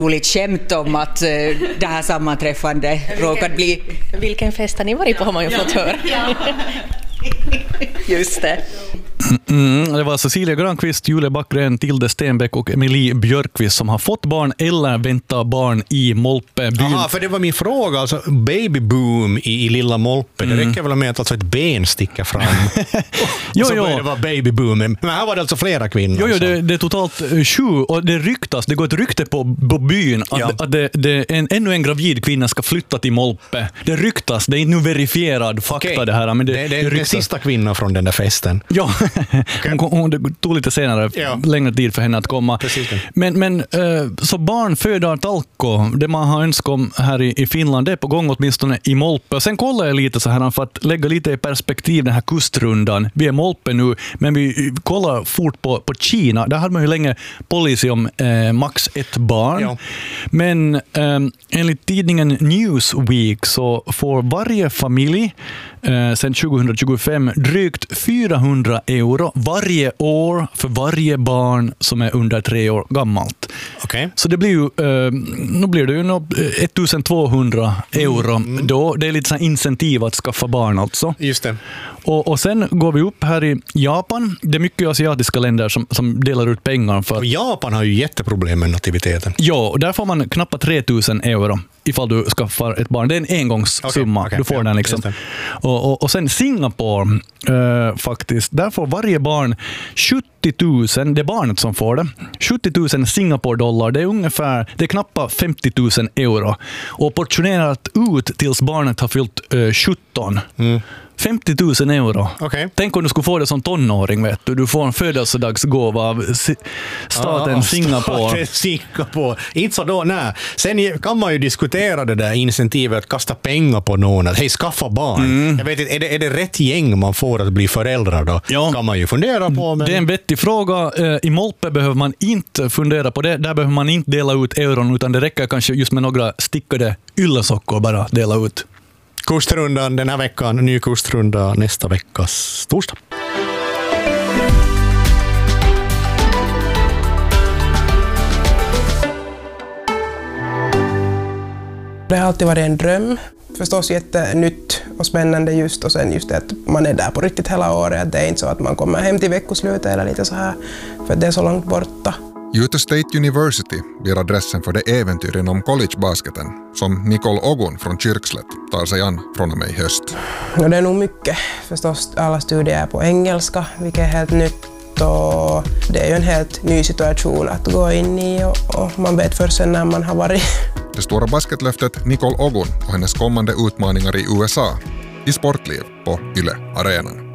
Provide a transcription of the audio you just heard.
roligt skämt om att det här sammanträffande råkade bli... Vilken fest har ni varit på, har man ju fått höra. Just det. Det var Cecilia Granqvist, Julia Backgren, Tilde Stenbeck och Emilie Björkqvist som har fått barn eller väntar barn i Molpe. Jaha, för det var min fråga. Alltså, babyboom i lilla Molpe. Det räcker väl med att alltså ett ben sticker fram. Och så började det vara babyboom. Men här var det alltså flera kvinnor. Jo, det är totalt 7 och det ryktas, det går ett rykte på byn att ännu en gravid kvinna ska flytta till Molpe. Det ryktas, det är inte nu verifierad fakta det här. Men det är den sista kvinnan från den där festen. Ja, hon tog lite senare, längre tid för henne att komma. Men så barn föder talko, det man har önskat om här i Finland, det är på gång åtminstone i Molpe. Och sen kollar jag lite så här för att lägga lite i perspektiv den här kustrundan. Vi är Molpe nu, men vi kollar fort på Kina. Där hade man ju länge policy om max ett barn. Ja. Men enligt tidningen Newsweek så får varje familj sedan 2025 drygt 400 euro varje år för varje barn som är under 3 år gammalt. Okay. Så det blir ju, nu blir det ju 1200 euro då. Det är lite så incentiv att skaffa barn alltså. Just det. Och sen går vi upp här i Japan. Det är mycket asiatiska länder som delar ut pengar. För och Japan har ju jätteproblem med nativiteten. Ja, och där får man knappt 3000 euro ifall du skaffar ett barn. Det är en engångssumma. Okay, du får den liksom. Och sen Singapore faktiskt, där får varje barn 70 000, det är barnet som får det. 70 000 Singapore-dollar, det är ungefär, det är knappt 50 000 euro. Och portionerat ut tills barnet har fyllt 17. 50 000 euro. Okay. Tänk om du skulle få det som tonåring, vet du. Du får en födelsedagsgåva av staten Singapore. Staten Singapore. Inte så då, nej. Sen kan man ju diskutera det där incentivet att kasta pengar på någon. Att hej, skaffa barn. Jag vet inte, är det rätt gäng man får att bli föräldrar då? Ja. Kan man ju fundera på. Men... Det är en vettig fråga. I Molpe behöver man inte fundera på det. Där behöver man inte dela ut euron, utan det räcker kanske just med några stickade yllesockor bara dela ut. Kustrundan den här veckan, ny kustrunda nästa veckas torsdag. Det har alltid varit en dröm. Förstås jättenytt och spännande just, och sen just det att man är där på riktigt hela året. Att det är inte så att man kommer hem till veckoslutet eller lite så här, för det är så långt borta. Utah State University blir adressen för det äventyr inom collegebasketen som Nicole Ogun från Kyrkslätt tar sig an från och med i höst. Och det är nog mycket. Förstås alla studier är på engelska, vilket är helt nytt. Och det är ju en helt ny situation att gå in i, och man vet först sen när man har varit. Det stora basketlöftet Nicole Ogun och hennes kommande utmaningar i USA i Sportliv på Yle Arenan.